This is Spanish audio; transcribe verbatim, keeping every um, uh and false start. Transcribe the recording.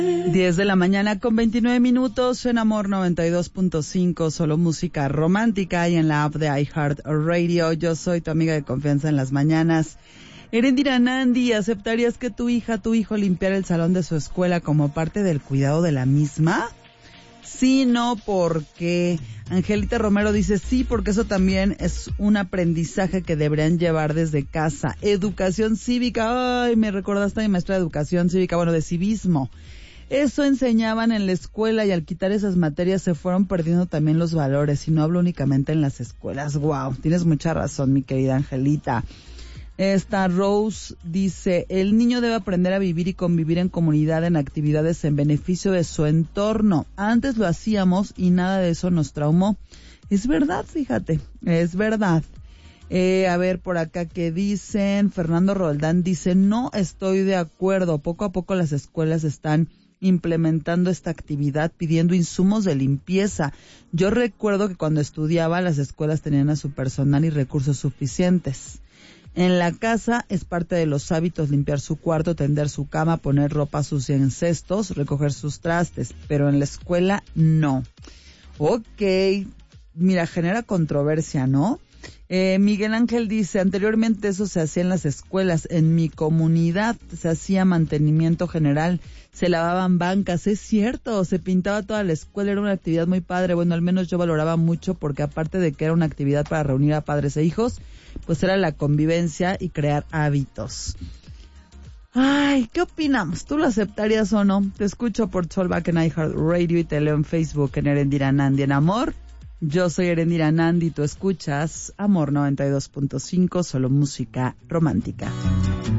diez de la mañana con veintinueve minutos en Amor noventa y dos punto cinco, solo música romántica, y en la app de iHeartRadio. Yo soy tu amiga de confianza en las mañanas, Erendira Nandi. ¿Aceptarías que tu hija, tu hijo limpiara el salón de su escuela como parte del cuidado de la misma? Sí, no, porque Angelita Romero dice sí, porque eso también es un aprendizaje que deberían llevar desde casa. Educación cívica, ay, me recordaste a mi maestra de educación cívica, bueno, de civismo. Eso enseñaban en la escuela y al quitar esas materias se fueron perdiendo también los valores, y no hablo únicamente en las escuelas. Wow, tienes mucha razón, mi querida Angelita. Esta Rose dice, el niño debe aprender a vivir y convivir en comunidad en actividades en beneficio de su entorno. Antes lo hacíamos y nada de eso nos traumó. Es verdad, fíjate, es verdad. Eh, a ver, por acá que dicen, Fernando Roldán dice, no estoy de acuerdo. Poco a poco las escuelas están implementando esta actividad, pidiendo insumos de limpieza. Yo recuerdo que cuando estudiaba las escuelas tenían a su personal y recursos suficientes. En la casa es parte de los hábitos limpiar su cuarto, tender su cama, poner ropa sucia en cestos, recoger sus trastes, pero en la escuela no. Ok, mira, genera controversia, ¿no? Eh, Miguel Ángel dice, anteriormente eso se hacía en las escuelas, en mi comunidad se hacía mantenimiento general, se lavaban bancas, es cierto, se pintaba toda la escuela, era una actividad muy padre. Bueno, al menos yo valoraba mucho, porque aparte de que era una actividad para reunir a padres e hijos, pues era la convivencia y crear hábitos. Ay, ¿qué opinamos? ¿Tú lo aceptarías o no? Te escucho por Tollback en iHeartRadio y te leo en Facebook en Erendira Nandi en Amor. Yo soy Erendira Nandi y tú escuchas Amor noventa y dos punto cinco, solo música romántica.